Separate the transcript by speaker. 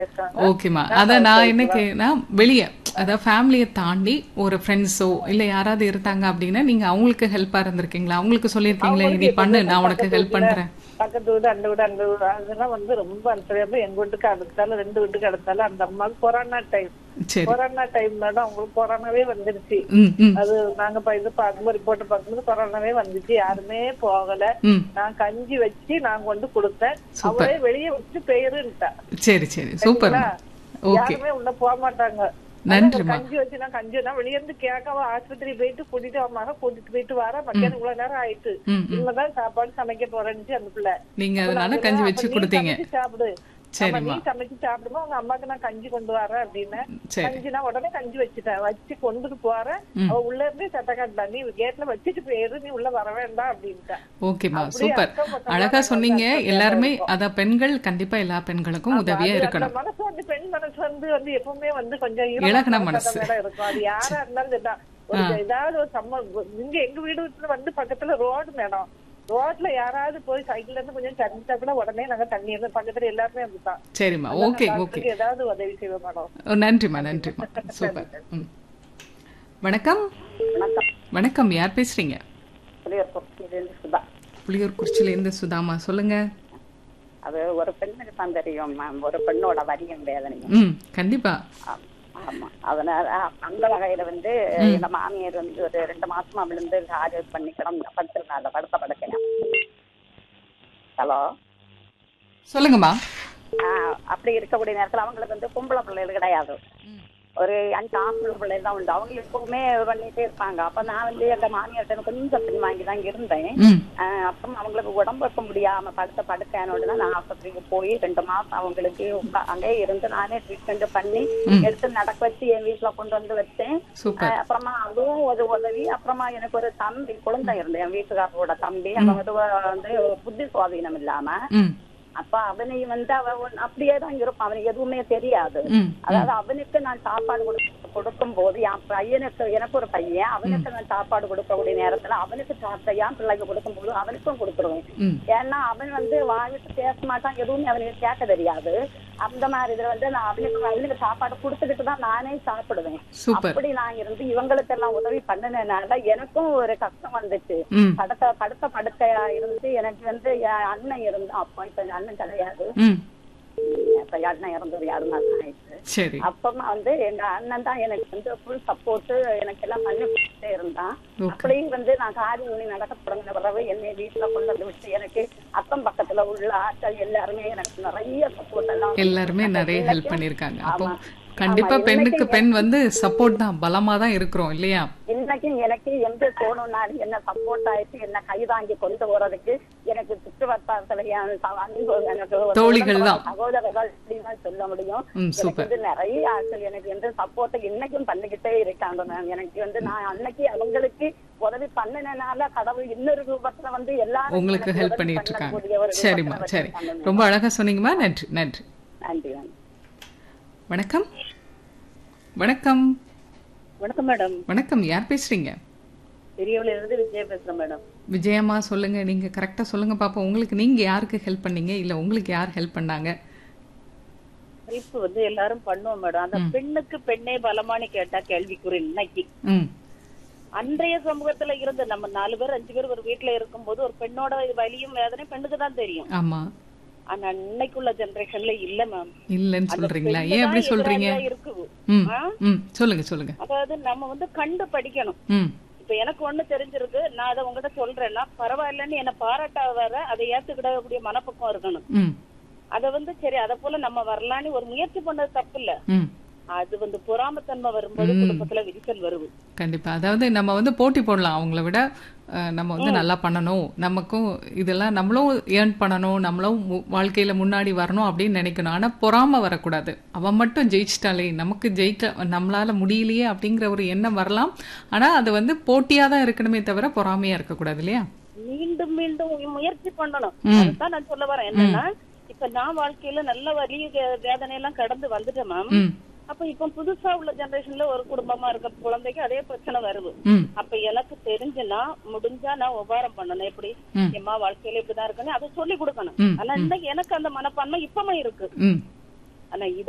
Speaker 1: இருக்காங்க.
Speaker 2: ஓகேம்மா.
Speaker 1: நான்
Speaker 2: அதான்
Speaker 1: ஹவுஸ்
Speaker 2: நான்
Speaker 1: ஒய்ஃப்
Speaker 2: என்ன
Speaker 1: தான்.
Speaker 2: வெளிய அதாவது ஃபேமிலிய தாண்டி ஒரு ஃப்ரெண்ட்ஸோ இல்ல யாராவது இருந்தாங்க அப்படின்னா நீங்க அவங்களுக்கு ஹெல்ப்பா இருந்திருக்கீங்களா? அவங்களுக்கு சொல்லியிருக்கீங்களா
Speaker 1: அவங்களுக்கு
Speaker 2: நீ பண்ணு
Speaker 1: எப்பவுமே
Speaker 2: நான் உனக்கு
Speaker 1: பக்கத்து
Speaker 2: ஹெல்ப்
Speaker 1: வீட்டுல
Speaker 2: பண்றேன்.
Speaker 1: பக்கத்து வீடு அந்த வீடு அந்த வீடு அதெல்லாம் வந்து ரொம்ப அனுசரியாம எங்க வீட்டுக்கு அடுத்தாலும் 2 வீட்டுக்கு அடுத்தாலும் அந்த அம்மாவுக்கு
Speaker 2: சரி.
Speaker 1: கொரோனா டைம் மேடம் அவங்களுக்கு கொரோனாவே வந்துருச்சு.
Speaker 2: ம் ம்
Speaker 1: அது நாங்க இது பார்க்கும்போது ரிப்போர்ட் பார்க்கும்போது கொரோனாவே வந்துச்சு. யாருமே போகல.
Speaker 2: ம்.
Speaker 1: நான் கஞ்சி வச்சு நான் கொண்டு கொடுத்தேன்.
Speaker 2: சூப்பர்.
Speaker 1: அவளே வெளியே வச்சு பெயருன்ட்டா.
Speaker 2: சரி சரி
Speaker 1: சரிங்களா?
Speaker 2: சூப்பர்மா. ஓகே.
Speaker 1: யாருமே உள்ள போக மாட்டாங்க.
Speaker 2: நன்றிம்மா.
Speaker 1: கஞ்சி வச்சு நான் கஞ்சி நான் வெளியே இருந்து கேட்கவா ஆஸ்பத்திரி போயிட்டு கூட்டிட்டு அவன் மகன் கூட்டிட்டு போயிட்டு வர மத்தியானம் இவ்வளவு நேரம் ஆயிட்டு.
Speaker 2: ம் ம்.
Speaker 1: இனிமேதான் சாப்பாடு சமைக்க போறேன்னு அந்த பிள்ளை.
Speaker 2: நீங்க
Speaker 1: அப்ப நான்
Speaker 2: அதனால
Speaker 1: சொன்னேன்,
Speaker 2: கஞ்சி
Speaker 1: அப்ப
Speaker 2: வச்சு
Speaker 1: நீ
Speaker 2: கொடுத்தீங்க.
Speaker 1: சமைச்சு சாப்பிடு. ஆமா,
Speaker 2: சரிம்மா.
Speaker 1: நீ சமைச்சு சாப்பிடுமா உங்க அம்மாக்கு நான் கஞ்சி கொண்டு வரேன் அப்படின்னு.
Speaker 2: சரி.
Speaker 1: கஞ்சி நான் உடனே கஞ்சி வச்சுட்டேன். வச்சு கொண்டுட்டு போறேன்.
Speaker 2: ம்.
Speaker 1: அவ உள்ள இருந்தே சட்டை காட்டா நீ கேட்ல வச்சுட்டு போயிரு நீ உள்ள வர வேண்டாம் அப்படின்ட்டா.
Speaker 2: ஓகேம்மா
Speaker 1: அப்படியே
Speaker 2: சூப்பர்.
Speaker 1: அக்கம் பக்கமா
Speaker 2: அழகா
Speaker 1: நாங்க வந்து
Speaker 2: சொன்னீங்க.
Speaker 1: அக்கறையா
Speaker 2: எல்லாருமே
Speaker 1: இருக்கோம்.
Speaker 2: அதான் பெண்கள் கண்டிப்பா எல்லா பெண்களுக்கும்
Speaker 1: ஆமா,
Speaker 2: உதவியா
Speaker 1: அது அந்த
Speaker 2: இருக்கணும்.
Speaker 1: மனசு வந்து பெண் மனசு வந்து எப்பவுமே வந்து கொஞ்சம்
Speaker 2: இலகுன
Speaker 1: ஈரமான
Speaker 2: மனசு.
Speaker 1: மேடம் இருக்கும். அது யாரா இருந்தாலும் சரிதான். ஒரு ஏதாவது ஒரு இங்க எங்க வீடு வந்து பக்கத்துல ரோடு மேடம். ரோட்ல யாராவது போய் சைக்கிள்ல இருந்து கொஞ்சம் சரிஞ்சா கூட உடனே நாங்க தண்ணி இருந்து பக்கத்துல எல்லாருமே அப்படித்தான்.
Speaker 2: சரிம்மா.
Speaker 1: அதனால
Speaker 2: ஓகே ஓகே.
Speaker 1: டாக்டருக்கு ஏதாவது உதவி செய்வோம் மேடம்.
Speaker 2: நன்றிம்மா நன்றிம்மா. சூப்பர். ம். வணக்கம்.
Speaker 1: வணக்கம்.
Speaker 2: வணக்கம். யார் பேசுறீங்க?
Speaker 1: புளியூர்குறிச்சியிலிருந்து சுதா.
Speaker 2: புளியூர்குறிச்சியில இருந்து சுதாமா சொல்லுங்க.
Speaker 1: அது ஒரு பெண்ணுக்கு தான் தெரியும் மேம். ஒரு பெண்ணோட வரியும் வேதனையும்.
Speaker 2: ம் கண்டிப்பா.
Speaker 1: ஆமா, அதனால அந்த வகையில வந்து எங்க மாமியார் வந்து ஒரு 2 மாசமா விழுந்து ஆர்டர் பண்ணி படுத்திருந்தாங்க. படுக்கையா. ஹலோ,
Speaker 2: சொல்லுங்கம்மா.
Speaker 1: அப்படி இருக்கக்கூடிய நேரத்துல அவங்களுக்கு வந்து பொம்பளை பிள்ளைகள் கிடையாது. ஒரு 5 ஆம்பளை பிள்ளைகள் தான் உண்டு. அவங்க எப்பவுமே பண்ணிட்டே இருப்பாங்க. அப்ப நான் வந்து எங்க மாமியார்ட்ட கொஞ்சம் பின் வாங்கி தான் இருந்தேன்.
Speaker 2: ம்.
Speaker 1: அப்புறம் அவங்களுக்கு உடம்பு வைக்க முடியாம படுக்கையானோட தான் நான் ஆஸ்பத்திரிக்கு போய் 2 மாசம் அவங்களுக்கு அங்கே இருந்து நானே ட்ரீட்மெண்ட் பண்ணி எடுத்து நடக்க வச்சு என் வீட்டுல கொண்டு வந்து வச்சேன்.
Speaker 2: சூப்பர்.
Speaker 1: அப்புறமா அதுவும் ஒரு உதவி. அப்புறமா எனக்கு ஒரு தம்பி குழந்தை இருந்தேன். என் வீட்டுக்காரோட தம்பி. அவன் வந்து புத்தி சுவாதீனம் இல்லாம.
Speaker 2: ம்.
Speaker 1: அப்ப அவனையும் வந்து அவன் அப்படியே தான் இருப்பான். அவனுக்கு எதுவுமே தெரியாது.
Speaker 2: ம்.
Speaker 1: அதாவது அவனுக்கு நான் சாப்பாடு கொடுக்கும் போது என் பையனுக்கு எனக்கு ஒரு பையன் அவனுக்கு நான் சாப்பாடு கொடுக்கக்கூடிய நேரத்துல அவனுக்கு என் பிள்ளைக்கு கொடுக்கும் போது அவனுக்கும் கொடுத்துருவேன்.
Speaker 2: ம்.
Speaker 1: ஏன்னா அவன் வந்து வாய்விட்டு பேச மாட்டான். எதுவுமே அவனுக்கு கேட்க தெரியாது. அந்த மாதிரி இதுல வந்து நான் அவனுக்கு சாப்பாடு கொடுத்துக்கிட்டு தான் நானே சாப்பிடுவேன்.
Speaker 2: சூப்பர்.
Speaker 1: அப்படி நான் இருந்து இவங்களுக்கு எல்லாம் உதவி பண்ணினால எனக்கும் ஒரு கஷ்டம் வந்துச்சு.
Speaker 2: ம்.
Speaker 1: படுக்கையா இருந்து எனக்கு வந்து என் அண்ணன் இருந்தான். அப்போ இப்ப என் அண்ணன் கிடையாது.
Speaker 2: ம்.
Speaker 1: இப்ப அண்ணன் இறந்தது 6 மாசம் ஆயிடுச்சு.
Speaker 2: சரி.
Speaker 1: அப்பமா வந்து எங்க அண்ணன் தான் எனக்கு வந்து ஃபுல் சப்போர்ட் எனக்கு எல்லாம் பண்ணி கொடுத்துட்டே இருந்தான்.
Speaker 2: ஓகே.
Speaker 1: அப்படியே வந்து நான் காரி ஊனி நடக்க தொடங்கின பிறகு என்னை வீட்டுல கொண்டு வந்து விட்டு எனக்கு அக்கம் பக்கத்துல உள்ள ஆட்கள் எல்லாருமே எனக்கு நிறைய சப்போர்ட் எல்லாம்
Speaker 2: எல்லாருமே நிறைய ஹெல்ப் பண்ணிருக்காங்க. அப்போ
Speaker 1: ஆமா.
Speaker 2: கண்டிப்பா
Speaker 1: ஆமா,
Speaker 2: பெண்ணுக்கு
Speaker 1: இன்னைக்கு
Speaker 2: பெண் வந்து சப்போர்ட் தான் பலமா தான் இருக்கிறோம் இல்லையா?
Speaker 1: இன்னைக்கும் எனக்கு எங்க போகணும்னாலும் என்ன சப்போர்ட் ஆயிட்டு என்ன கைதாங்கி கொண்டு போறதுக்கு எனக்கு சுற்றுவட்டாரத்துல எனக்கு
Speaker 2: தோழிகள் தான்.
Speaker 1: சகோதரர்கள் தான் சொல்ல முடியும்.
Speaker 2: ம்.
Speaker 1: எனக்கு
Speaker 2: சூப்பர்.
Speaker 1: வந்து நிறைய ஆட்கள் எனக்கு வந்து சப்போர்ட் இன்னைக்கும் பண்ணிக்கிட்டே இருக்காங்க மேம். எனக்கு வந்து நான் அன்னைக்கு அவங்களுக்கு உதவி பண்ணினால கடவுள் இன்னொரு ரூபத்துல வந்து எல்லாரும்
Speaker 2: உங்களுக்கு
Speaker 1: எனக்கு
Speaker 2: ஹெல்ப்
Speaker 1: உதவி
Speaker 2: பண்ணிட்டு இருக்காங்க.
Speaker 1: பண்ணக்கூடிய ஒரு
Speaker 2: சரிம்மா
Speaker 1: ரூபத்துல
Speaker 2: சரி.
Speaker 1: வச்சு பண்ணுங்க.
Speaker 2: ரொம்ப அழகா சொன்னீங்கம்மா. நன்றி நன்றி.
Speaker 1: நன்றி மேம்.
Speaker 2: வணக்கம். வணக்கம்.
Speaker 1: வணக்கம் மேடம்.
Speaker 2: வணக்கம். யார் பேசுறீங்க?
Speaker 1: பெரியவள இருந்து விஜயா பேசுறேன் மேடம்.
Speaker 2: விஜயம்மா சொல்லுங்க. நீங்க கரெக்டா சொல்லுங்க பாப்போம். உங்களுக்கு நீங்க யாருக்கு ஹெல்ப் பண்ணீங்க இல்ல உங்களுக்கு யார் ஹெல்ப் பண்ணாங்க?
Speaker 1: ஹெல்ப் வந்து எல்லாரும் பண்ணுவோம் மேடம். அந்த பெண்ணுக்கு பெண்ணே பலமானு கேட்டா கேள்விக்குறி இன்னைக்கு.
Speaker 2: ம்.
Speaker 1: அன்றைய சமூகத்துல இருந்து நம்ம 4 பேர் 5 பேர் ஒரு வீட்டுல இருக்கும்போது ஒரு பெண்ணோட வலியும் வேதனை பெண்ணுக்கு தான் தெரியும்.
Speaker 2: ஆமா.
Speaker 1: ஆனா இன்னைக்குள்ள ஜெனரேஷன்ல இல்ல மேம்.
Speaker 2: இல்லன்னு சொல்றீங்களா? ஏன் அப்படி சொல்றீங்க?
Speaker 1: இருக்குது.
Speaker 2: ம். ம். சொல்லுங்க சொல்லுங்க.
Speaker 1: அதாவது நம்ம வந்து கண்டு படிக்கணும்.
Speaker 2: ம்.
Speaker 1: இப்ப எனக்கு ஒண்ணு தெரிஞ்சிருக்கு. நான் அதை உங்ககிட்ட சொல்றேன்னா பரவாயில்லன்னு என்ன பாராட்டா வர அதை ஏத்துக்கிடக்கூடிய மனப்பக்கம் இருக்கணும்.
Speaker 2: ம்.
Speaker 1: அத வந்து சரி அத போல நம்ம வரலான்னு ஒரு முயற்சி பண்ணது தப்பு இல்ல.
Speaker 2: ம்.
Speaker 1: அது வந்து பொறாமத்தன்மை வரும்போது குடும்பத்துல விரிசல் வருது.
Speaker 2: கண்டிப்பா. அதாவது நம்ம வந்து போட்டி போடலாம். அவங்கள விட நம்ம வந்து நல்லா பண்ணணும். நமக்கும் இதெல்லாம் நம்மளும் ஏர்ன் பண்ணணும். நம்மளும் வாழ்க்கையில முன்னாடி வரணும் அப்படின்னு நினைக்கணும். ஆனா பொறாம வரக்கூடாது. அவன் மட்டும் ஜெயிச்சிட்டாலே நமக்கு ஜெயிக்க நம்மளால முடியலையே அப்படிங்கிற ஒரு எண்ணம் வரலாம். ஆனா அது வந்து போட்டியா தான் இருக்கணுமே தவிர பொறாமையா இருக்கக்கூடாது இல்லையா?
Speaker 1: மீண்டும் மீண்டும் முயற்சி பண்ணணும். அதுதான் நான் சொல்ல வரேன். என்னன்னா இப்ப நான் வாழ்க்கையில நல்ல வலி வேதனை எல்லாம் கடந்து வந்துட்டேன் மேம். அப்ப இப்ப புதுசா உள்ள ஜெனரேஷன்ல ஒரு குடும்பமா இருக்க குழந்தைக்கு அதே பிரச்சனை வருது. அப்ப எனக்கு தெரிஞ்சுன்னா முடிஞ்சா நான் உபகாரம் பண்ணணும். எப்படி எம்மா வாழ்க்கையில இப்படிதான் இருக்குன்னு அதை சொல்லி கொடுக்கணும். ஆனா இன்னைக்கு எனக்கு அந்த மனப்பான்மை இப்பமே இருக்கு. ஆனா